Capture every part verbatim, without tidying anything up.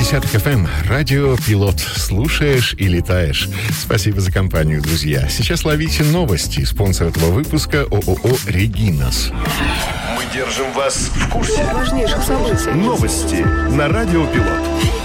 Десяток эф эм, радио Пилот. Слушаешь и летаешь. Спасибо за компанию, друзья. Сейчас ловите новости. Спонсор этого выпуска ООО «Регинас». Мы держим вас в курсе важнейших событий. Новости на радио Пилот.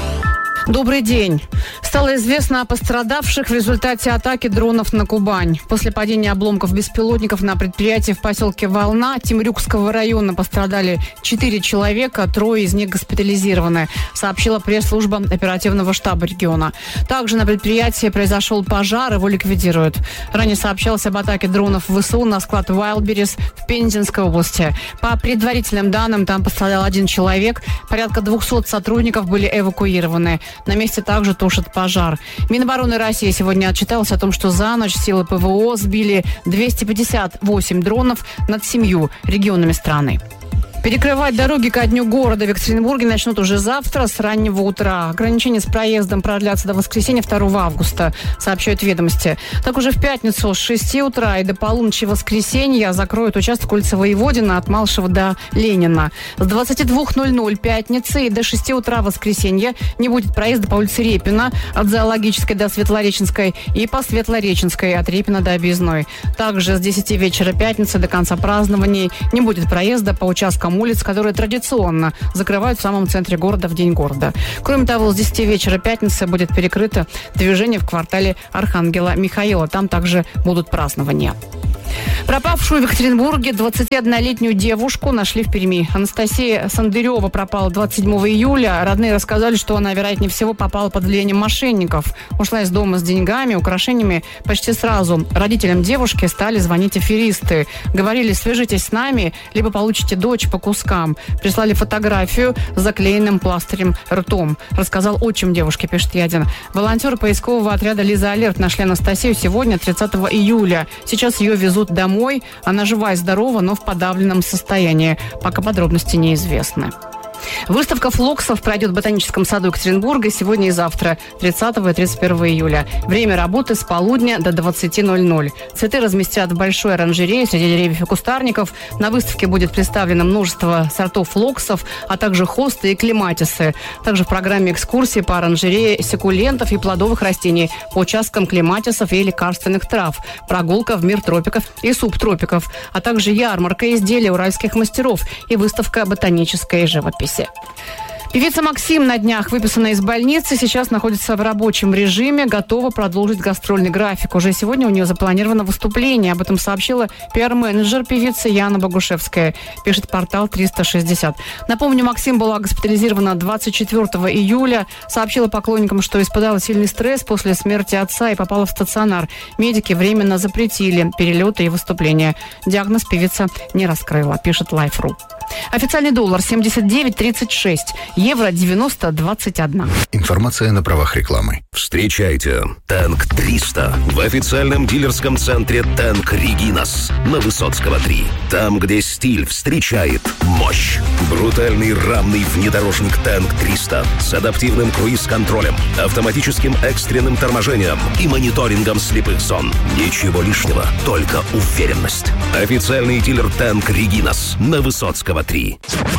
Добрый день. Стало известно о пострадавших в результате атаки дронов на Кубань. После падения обломков беспилотников на предприятии в поселке Волна Темрюкского района пострадали четыре человека, трое из них госпитализированы, сообщила пресс-служба оперативного штаба региона. Также на предприятии произошел пожар, его ликвидируют. Ранее сообщалось об атаке дронов ВСУ на склад Wildberries в Пензенской области. По предварительным данным, там пострадал один человек, порядка двухсот сотрудников были эвакуированы. На месте также тушат пожар. Минобороны России сегодня отчиталась о том, что за ночь силы ПВО сбили двести пятьдесят восемь дронов над семью регионами страны. Перекрывать дороги ко дню города в Екатеринбурге начнут уже завтра с раннего утра. Ограничения с проездом продлятся до воскресенья второго августа, сообщают «Ведомости». Так уже в пятницу с шести утра и до полуночи воскресенья закроют участок улицы Воеводина от Малышева до Ленина. С двадцати двух ноль-ноль пятницы и до шести утра воскресенья не будет проезда по улице Репина от Зоологической до Светлореченской и по Светлореченской от Репина до Объездной. Также с десяти вечера пятницы до конца празднований не будет проезда по участкам улиц, которые традиционно закрывают в самом центре города в День города. Кроме того, с десяти вечера пятницы будет перекрыто движение в квартале Архангела Михаила. Там также будут празднования. Пропавшую в Екатеринбурге двадцатиоднолетнюю девушку нашли в Перми. Анастасия Сандырева пропала двадцать седьмого июля. Родные рассказали, что она, вероятнее всего, попала под влиянием мошенников. Ушла из дома с деньгами, украшениями. Почти сразу родителям девушки стали звонить аферисты. Говорили: свяжитесь с нами, либо получите дочь по кускам. Прислали фотографию с заклеенным пластырем ртом. Рассказал отчим девушки, пишет Ядин. Волонтеры поискового отряда «Лиза Алерт» нашли Анастасию сегодня, тридцатого июля. Сейчас ее везут домой. Она жива и здорова, но в подавленном состоянии. Пока подробности неизвестны. Выставка флоксов пройдет в Ботаническом саду Екатеринбурга сегодня и завтра, тридцатого и тридцать первого июля. Время работы с полудня до двадцати ноль-ноль. Цветы разместят в большой оранжерее среди деревьев и кустарников. На выставке будет представлено множество сортов флоксов, а также хосты и клематисы. Также в программе экскурсии по оранжерее секулентов и плодовых растений, по участкам клематисов и лекарственных трав, прогулка в мир тропиков и субтропиков, а также ярмарка изделий уральских мастеров и выставка ботанической живописи. Певица Максим на днях выписана из больницы, сейчас находится в рабочем режиме, готова продолжить гастрольный график. Уже сегодня у нее запланировано выступление. Об этом сообщила пиар-менеджер певицы Яна Богушевская, пишет портал триста шестьдесят. Напомню, Максим была госпитализирована двадцать четвёртого июля, сообщила поклонникам, что испытала сильный стресс после смерти отца и попала в стационар. Медики временно запретили перелеты и выступления. Диагноз певица не раскрыла, пишет Life.ru. Официальный доллар семьдесят девять тридцать шесть, евро девяносто двадцать один. Информация на правах рекламы. Встречайте Тэнк триста в официальном дилерском центре Тэнк Регинас на Высоцкого три. Там, где стиль встречает мощь. Брутальный рамный внедорожник Тэнк триста с адаптивным круиз-контролем, автоматическим экстренным торможением и мониторингом слепых зон. Ничего лишнего, только уверенность. Официальный дилер Тэнк Регинас на Высоцкого три.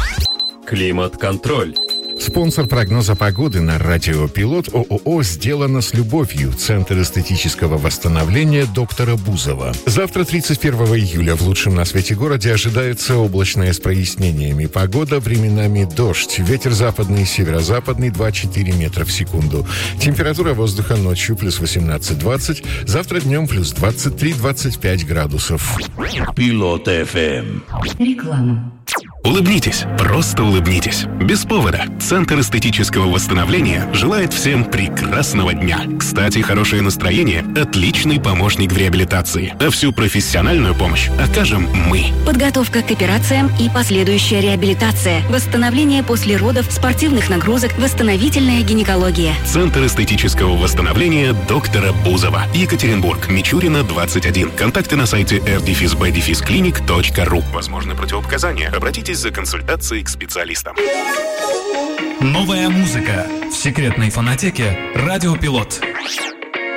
Климат-контроль. Спонсор прогноза погоды на радио Пилот ООО «Сделано с любовью». Центр эстетического восстановления доктора Бузова. Завтра, тридцать первого июля, в лучшем на свете городе ожидается облачная с прояснениями погода, временами дождь. Ветер западный, северо-западный два-четыре метра в секунду. Температура воздуха ночью плюс восемнадцать-двадцать, завтра днем плюс двадцать три - двадцать пять градусов. Пилот эф эм. Реклама. Улыбнитесь, просто улыбнитесь. Без повода. Центр эстетического восстановления желает всем прекрасного дня. Кстати, хорошее настроение – отличный помощник в реабилитации. А всю профессиональную помощь окажем мы. Подготовка к операциям и последующая реабилитация. Восстановление после родов, спортивных нагрузок, восстановительная гинекология. Центр эстетического восстановления доктора Бузова. Екатеринбург, Мичурина, двадцать один. Контакты на сайте эр дефис бэ дефис клиник точка ру. Возможны противопоказания. Обратитесь за консультацией к специалистам. Новая музыка в секретной фонотеке «Радио Пилот».